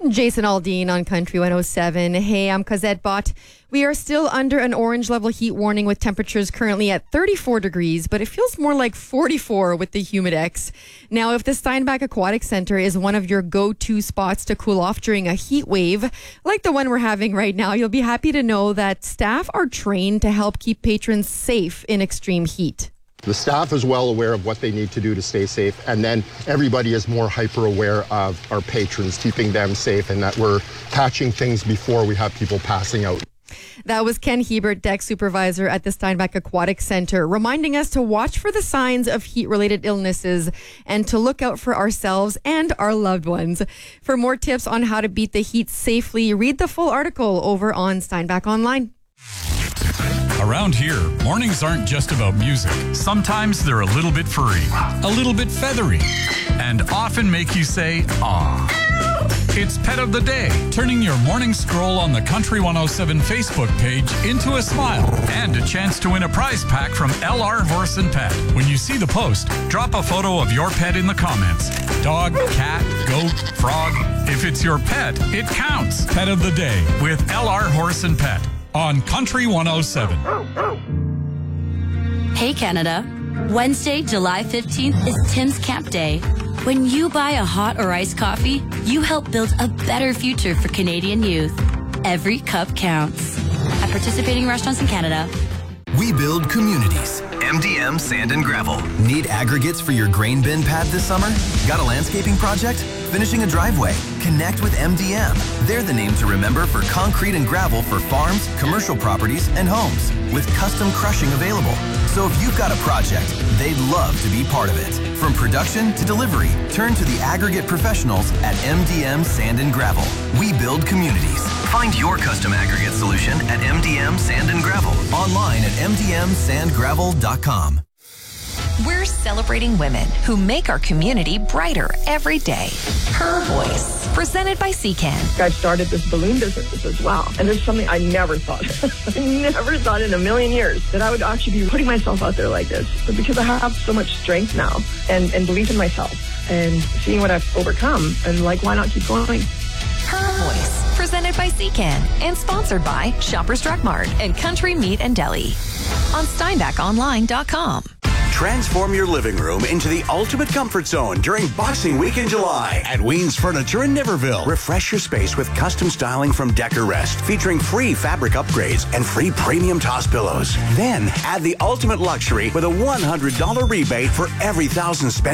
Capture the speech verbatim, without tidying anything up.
Jason Aldean on Country one oh seven. Hey, I'm Cosette Bott. We are still under an orange level heat warning with temperatures currently at thirty-four degrees, but it feels more like forty-four with the Humidex. Now, if the Steinbach Aquatic Center is one of your go-to spots to cool off during a heat wave, like the one we're having right now, you'll be happy to know that staff are trained to help keep patrons safe in extreme heat. The staff is well aware of what they need to do to stay safe, and then everybody is more hyper aware of our patrons, keeping them safe, and that we're catching things before we have people passing out. That was Ken Hebert, deck supervisor at the Steinbach Aquatic Center, reminding us to watch for the signs of heat-related illnesses and to look out for ourselves and our loved ones. For more tips on how to beat the heat safely, read the full article over on Steinbach Online. Around here, mornings aren't just about music. Sometimes they're a little bit furry, a little bit feathery, and often make you say, "Aw." It's Pet of the Day, turning your morning scroll on the Country one oh seven Facebook page into a smile and a chance to win a prize pack from L R Horse and Pet. When you see the post, drop a photo of your pet in the comments. Dog, cat, goat, frog. If it's your pet, it counts. Pet of the Day with L R Horse and Pet on Country one oh seven. Hey Canada, Wednesday, July fifteenth is Tim's Camp Day. When you buy a hot or iced coffee, you help build a better future for Canadian youth. Every cup counts. At participating restaurants in Canada. We build communities. M D M Sand and Gravel. Need aggregates for your grain bin pad this summer? Got a landscaping project? Finishing a driveway? Connect with M D M. They're the name to remember for concrete and gravel for farms, commercial properties, and homes, with custom crushing available. So if you've got a project, they'd love to be part of it. From production to delivery, turn to the aggregate professionals at M D M Sand and Gravel. We build communities. Find your custom aggregate solution at M D M Sand and Gravel. Online at m d m sand gravel dot com. We're celebrating women who make our community brighter every day. Her Voice, presented by C Can. I started this balloon business as well, and there's something I never thought. I never thought in a million years that I would actually be putting myself out there like this. But because I have so much strength now and, and belief in myself and seeing what I've overcome, and like, why not keep going? Her Voice, presented by C Can and sponsored by Shoppers Drug Mart and Country Meat and Deli on steinbach online dot com. Transform your living room into the ultimate comfort zone during Boxing Week in July at Ween's Furniture in Niverville. Refresh your space with custom styling from Decker Rest, featuring free fabric upgrades and free premium toss pillows. Then add the ultimate luxury with a one hundred dollars rebate for every thousand spent.